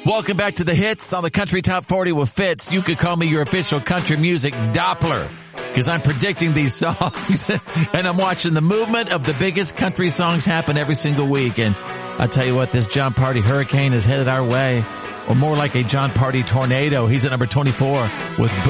Welcome back to the hits on the Country Top 40 with Fitz. You could call me your official country music Doppler because I'm predicting these songs and I'm watching the movement of the biggest country songs happen every single week. And I'll tell you what, this John Party hurricane is headed our way, or more like a John Party tornado. He's at number 24 with